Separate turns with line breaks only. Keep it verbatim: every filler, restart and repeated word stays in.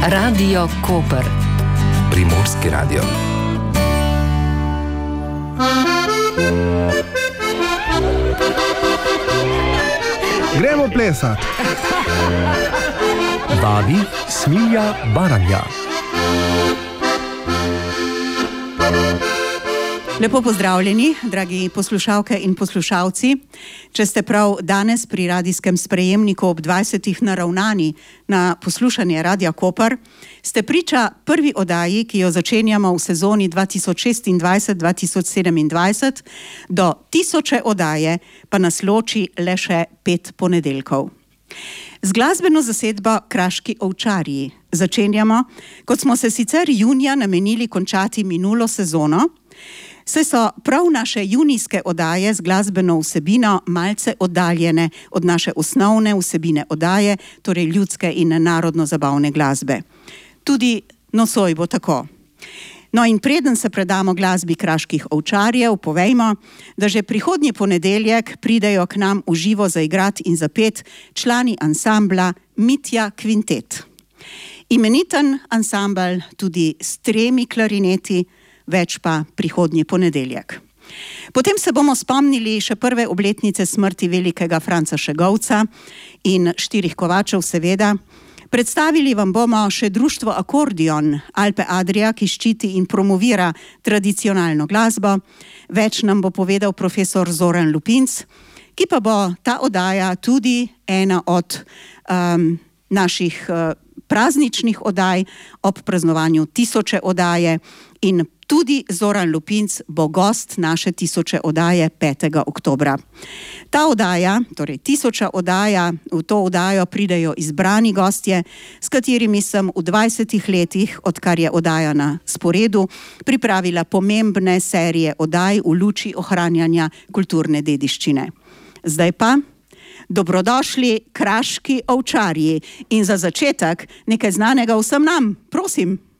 Radio Koper.
Primorski radio.
Gremo plesat.
Vabi Smilja Baranja.
Lepo pozdravljeni, dragi poslušalke in poslušalci. Če ste prav danes pri radijskem sprejemniku ob dvajsetih naravnani na poslušanje Radia Koper, ste priča prvi oddaji, ki jo začenjamo v sezoni dva tisoč šestindvajset dva tisoč sedemindvajset, do tisoče oddaje pa nas loči le še pet ponedeljkov. Z glasbeno zasedbo Kraški ovčarji začenjamo, kot smo se sicer junija namenili končati minulo sezono, saj so prav naše junijske oddaje z glasbeno vsebino malce oddaljene od naše osnovne vsebine oddaje, torej ljudske in narodno-zabavne glasbe. Tudi nosoj bo tako. No in preden se predamo glasbi Kraških ovčarjev, povejmo, da že prihodnji ponedeljek pridejo k nam v živo zaigrat in zapet člani ansambla Mitja Kvintet. Imeniten ansambel tudi s tremi klarineti, več pa prihodnji ponedeljek. Potem se bomo spomnili še prve obletnice smrti velikega Franca Šegovca in štirih kovačev seveda. Predstavili vam bomo še društvo Akordion Alpe Adria, ki ščiti in promovira tradicionalno glasbo. Več nam bo povedal profesor Zoran Lupinc, ki pa bo ta oddaja tudi ena od um, naših uh, prazničnih oddaj ob praznovanju tisoče oddaje in tudi Zoran Lupinc bo gost naše tisoče oddaje petega oktobra. Ta oddaja, torej tisoča oddaja, v to oddajo pridejo izbrani gostje, s katerimi sem v dvajsetih letih, odkar je oddaja na sporedu, pripravila pomembne serije oddaj v luči ohranjanja kulturne dediščine. Zdaj pa dobrodošli Kraški ovčarji in za začetek nekaj znanega vsem nam, prosim.